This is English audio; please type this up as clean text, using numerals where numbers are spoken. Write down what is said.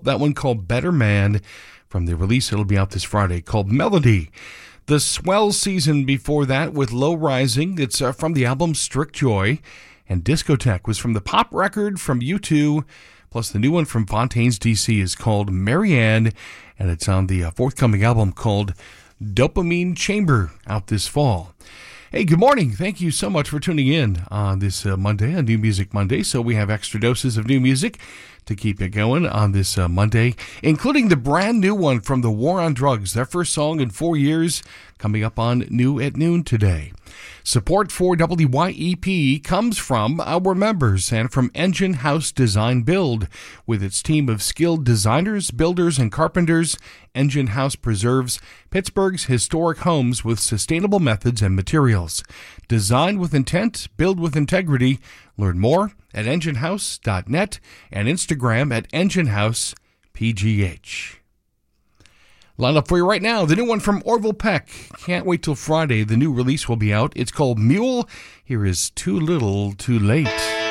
That one called Better Man. From the release, it'll be out this Friday, called Melody. The Swell season before that with Low Rising. It's from the album Strict Joy. And Discotheque was from the pop record from U2. Plus, the new one from Fontaines DC is called Marianne. And it's on the forthcoming album called Dopamine Chamber, out this fall. Hey, good morning. Thank you so much for tuning in on this Monday, on New Music Monday. So we have extra doses of new music to keep it going on this Monday, including the brand new one from The War on Drugs, their first song in 4 years, coming up on New at Noon today. Support for WYEP comes from our members and from Engine House Design Build. With its team of skilled designers, builders, and carpenters, Engine House preserves Pittsburgh's historic homes with sustainable methods and materials. Design with intent, build with integrity. Learn more at enginehouse.net and Instagram at enginehousepgh. Line up for you right now, the new one from Orville Peck. Can't wait till Friday. The new release will be out. It's called Mule. Here is Too Little, Too Late.